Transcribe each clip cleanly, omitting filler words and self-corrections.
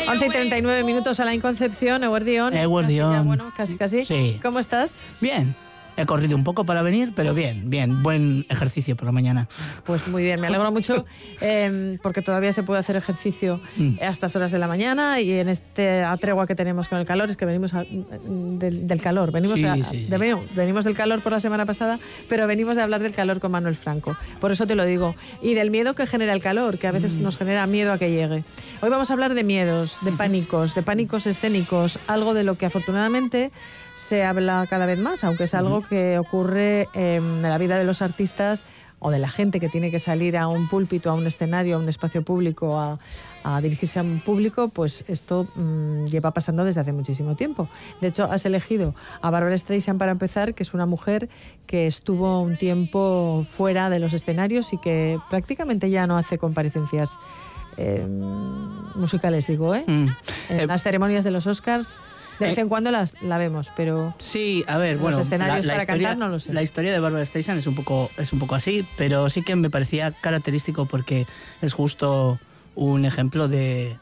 11:39 minutos a la Concepción, Eguardión. Casi. Sí. ¿Cómo estás? Bien. He corrido un poco para venir, pero bien. Buen ejercicio por la mañana. Pues muy bien, me alegro mucho porque todavía se puede hacer ejercicio a estas horas de la mañana y en esta tregua que tenemos con el calor, es que venimos del calor. Venimos del calor por la semana pasada, pero venimos de hablar del calor con Manuel Franco. Por eso te lo digo. Y del miedo que genera el calor, que a veces nos genera miedo a que llegue. Hoy vamos a hablar de miedos, de pánicos escénicos, algo de lo que afortunadamente se habla cada vez más, aunque es algo que ocurre en la vida de los artistas o de la gente que tiene que salir a un púlpito, a un escenario, a un espacio público, a dirigirse a un público, pues esto lleva pasando desde hace muchísimo tiempo. De hecho, has elegido a Barbra Streisand para empezar, que es una mujer que estuvo un tiempo fuera de los escenarios y que prácticamente ya no hace comparecencias musicales, digo, En las ceremonias de los Oscars. De vez en cuando la vemos, pero sí, a ver, los escenarios para cantar no lo sé. La historia de Barbra Streisand es un poco así, pero sí que me parecía característico porque es justo un ejemplo de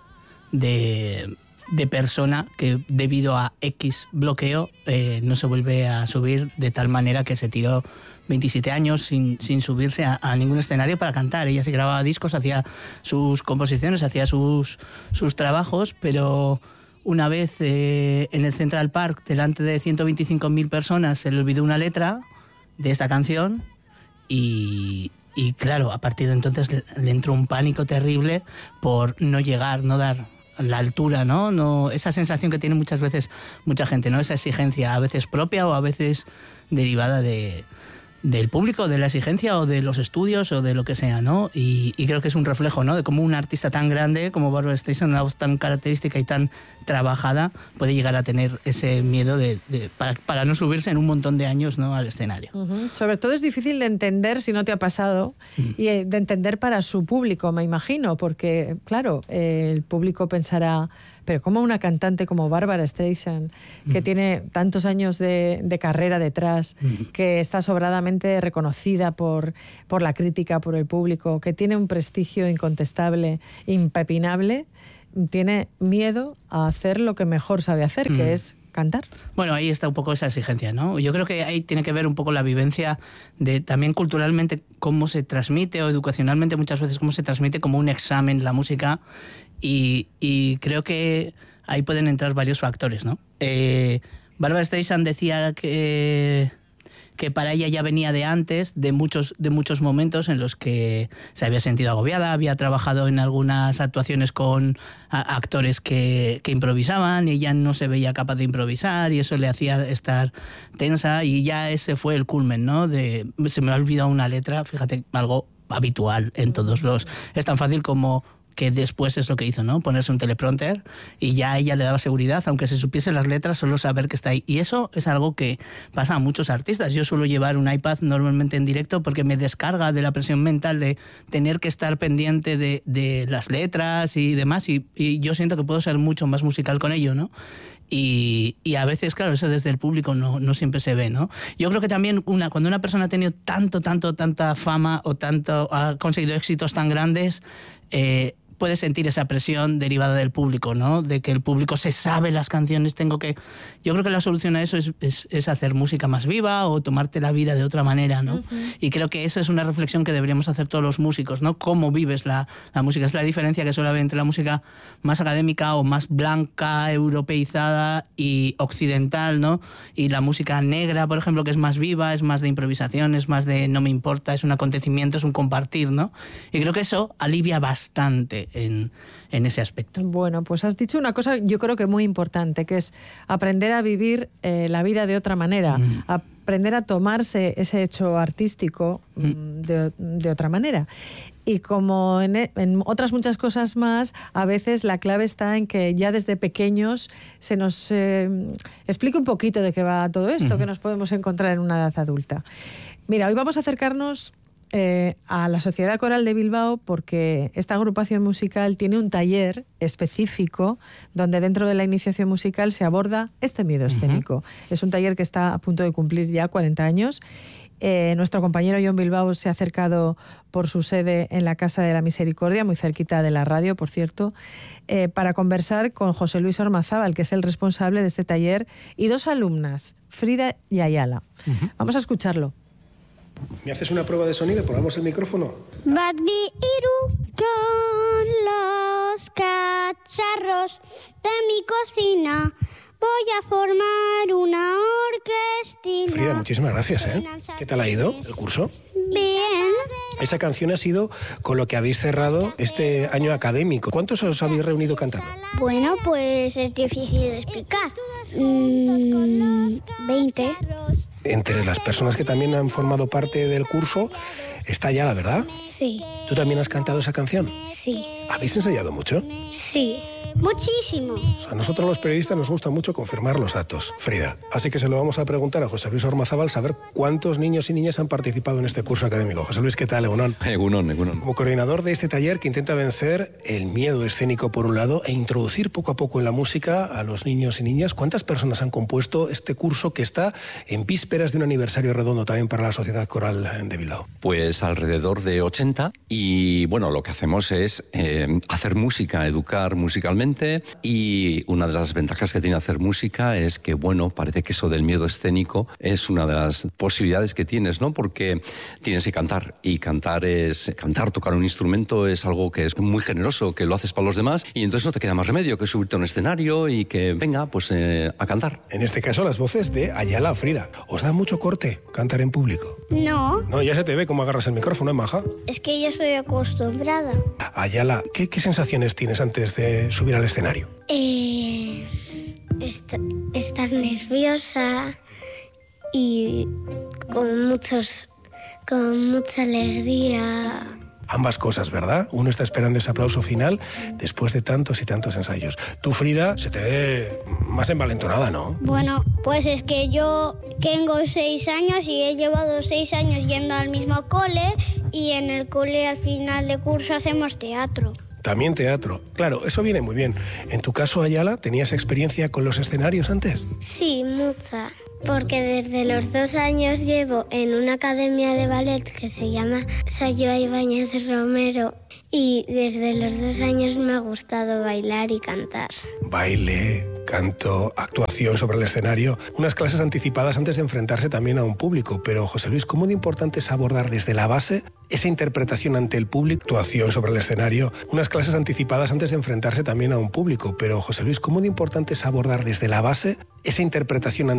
persona que debido a X bloqueo no se vuelve a subir, de tal manera que se tiró 27 años sin subirse a ningún escenario para cantar. Ella se grababa discos, hacía sus composiciones, hacía sus trabajos, pero una vez en el Central Park, delante de 125.000 personas, se le olvidó una letra de esta canción y claro, a partir de entonces le entró un pánico terrible por no llegar, no dar la altura, ¿no? Esa sensación que tiene muchas veces mucha gente, ¿no? Esa exigencia, a veces propia o a veces derivada del público, de la exigencia o de los estudios o de lo que sea, ¿no? Y creo que es un reflejo, ¿no? De cómo un artista tan grande como Barbra Streisand, una voz tan característica y tan trabajada, puede llegar a tener ese miedo para no subirse en un montón de años, ¿no?, al escenario. Sobre todo es difícil de entender, si no te ha pasado, y de entender para su público, me imagino, porque, claro, el público pensará, pero ¿cómo una cantante como Barbra Streisand, que tiene tantos años de carrera detrás, que está sobradamente reconocida por la crítica, por el público, que tiene un prestigio incontestable, impepinable, tiene miedo a hacer lo que mejor sabe hacer, que es cantar? Bueno, ahí está un poco esa exigencia, ¿no? Yo creo que ahí tiene que ver un poco la vivencia de también culturalmente cómo se transmite, o educacionalmente muchas veces cómo se transmite como un examen la música, y creo que ahí pueden entrar varios factores, ¿no? Barbra Streisand decía que para ella ya venía de antes, de muchos momentos en los que se había sentido agobiada, había trabajado en algunas actuaciones con actores que improvisaban y ella no se veía capaz de improvisar y eso le hacía estar tensa, y ya ese fue el culmen, ¿no? Se me ha olvidado una letra, fíjate, algo habitual en todos los... Es tan fácil como que después es lo que hizo, ¿no? Ponerse un teleprompter y ya a ella le daba seguridad, aunque se supiese las letras, solo saber que está ahí. Y eso es algo que pasa a muchos artistas. Yo suelo llevar un iPad normalmente en directo porque me descarga de la presión mental de tener que estar pendiente de las letras y demás, y yo siento que puedo ser mucho más musical con ello, ¿no? Y a veces, claro, eso desde el público no siempre se ve, ¿no? Yo creo que también cuando una persona ha tenido tanta fama o ha conseguido éxitos tan grandes, puedes sentir esa presión derivada del público, ¿no? De que el público se sabe las canciones. Yo creo que la solución a eso es hacer música más viva o tomarte la vida de otra manera, ¿no? Y creo que esa es una reflexión que deberíamos hacer todos los músicos, ¿no? Cómo vives la música. Es la diferencia que suele haber entre la música más académica o más blanca, europeizada y occidental, ¿no? Y la música negra, por ejemplo, que es más viva, es más de improvisación, es más de no me importa, es un acontecimiento, es un compartir, ¿no? Y creo que eso alivia bastante en ese aspecto. Bueno, pues has dicho una cosa yo creo que muy importante, que es aprender a vivir la vida de otra manera, aprender a tomarse ese hecho artístico de otra manera. Y como en otras muchas cosas más, a veces la clave está en que ya desde pequeños se nos explique un poquito de qué va todo esto, que nos podemos encontrar en una edad adulta. Mira, hoy vamos a acercarnos a la Sociedad Coral de Bilbao porque esta agrupación musical tiene un taller específico donde dentro de la iniciación musical se aborda este miedo escénico. Es un taller que está a punto de cumplir ya 40 años Nuestro compañero John Bilbao se ha acercado por su sede en la Casa de la Misericordia, muy cerquita de la radio, por cierto, para conversar con José Luis Ormazábal, que es el responsable de este taller, y 2 alumnas, Frida y Ayala. Vamos a escucharlo. ¿Me haces una prueba de sonido? ¿Ponemos el micrófono? Badbi Iru con los cacharros de mi cocina. Voy a formar una orquestina. Frida, muchísimas gracias, ¿eh? ¿Qué tal ha ido el curso? Bien. Esa canción ha sido con lo que habéis cerrado este año académico. ¿Cuántos os habéis reunido cantando? Bueno, pues es difícil de explicar. 20. Entre las personas que también han formado parte del curso está Ayala, ¿verdad? Sí. ¿Tú también has cantado esa canción? Sí. ¿Habéis ensayado mucho? Sí. Muchísimo. A nosotros los periodistas nos gusta mucho confirmar los datos, Frida. Así que se lo vamos a preguntar a José Luis Ormazábal, saber cuántos niños y niñas han participado en este curso académico. José Luis, ¿qué tal? Egunon. Egunon. Como coordinador de este taller que intenta vencer el miedo escénico por un lado e introducir poco a poco en la música a los niños y niñas, ¿cuántas personas han compuesto este curso que está en vísperas de un aniversario redondo también para la Sociedad Coral de Bilbao? Pues alrededor de 80 y bueno, lo que hacemos es hacer música, educar musicalmente, y una de las ventajas que tiene hacer música es que, bueno, parece que eso del miedo escénico es una de las posibilidades que tienes, ¿no? Porque tienes que cantar, y cantar, tocar un instrumento es algo que es muy generoso, que lo haces para los demás, y entonces no te queda más remedio que subirte a un escenario y que venga, pues a cantar. En este caso las voces de Ayala o Frida. ¿Os da mucho corte cantar en público? No. No, ya se te ve cómo agarras el micrófono, maja. Es que yo soy acostumbrada. Ayala, ¿qué sensaciones tienes antes de subir al escenario? Estás nerviosa y con mucha alegría. Ambas cosas, ¿verdad? Uno está esperando ese aplauso final después de tantos y tantos ensayos. Tú, Frida, se te ve más envalentonada, ¿no? Bueno, pues es que yo tengo 6 años y he llevado 6 años yendo al mismo cole, y en el cole al final de curso hacemos teatro. También teatro. Claro, eso viene muy bien. En tu caso, Ayala, ¿tenías experiencia con los escenarios antes? Sí, mucha. Porque desde los 2 años llevo en una academia de ballet que se llama Sayoa Ibáñez Romero, y desde los 2 años me ha gustado bailar y cantar. Baile, canto, actuación sobre el escenario, unas clases anticipadas antes de enfrentarse también a un público. Pero, José Luis, ¿cómo de importante es abordar desde la base esa interpretación ante el público, actuación sobre el escenario, unas clases anticipadas antes de enfrentarse también a un público? Pero, José Luis, ¿cómo de importante es abordar desde la base esa interpretación ante